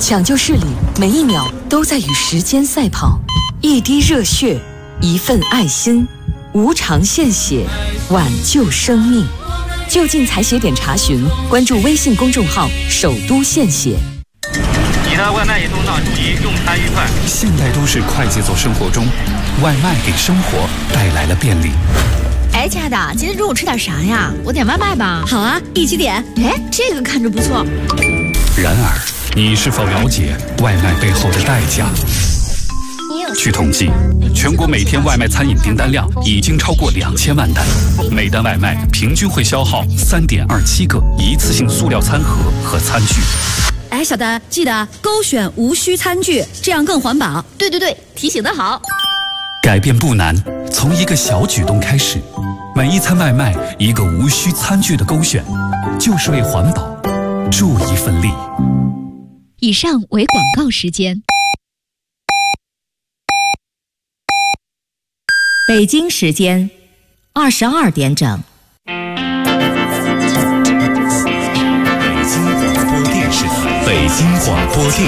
抢救室里每一秒都在与时间赛跑，一滴热血，一份爱心，无偿献血，挽救生命。就近采血点查询，关注微信公众号“首都献血”。 你的外卖已送到，注意用餐愉快。 现代都市快节奏生活中，外卖给生活带来了便利。 哎，亲爱的，今天中午吃点啥呀？我点外卖吧。 好啊，一起点。 哎，这个看着不错。 然而，你是否了解外卖背后的代价？据统计，全国每天外卖餐饮订单量已经超过2000万单，每单外卖平均会消耗3.27个一次性塑料餐盒和餐具。 哎，小丹，记得勾选无需餐具，这样更环保。 对，提醒得好。 改变不难，从一个小举动开始，每一餐外卖一个无需餐具的勾选，就是为环保助一份力。 以上为广告时间。 北京时间22点整。 北京广播电视台，北京广播电。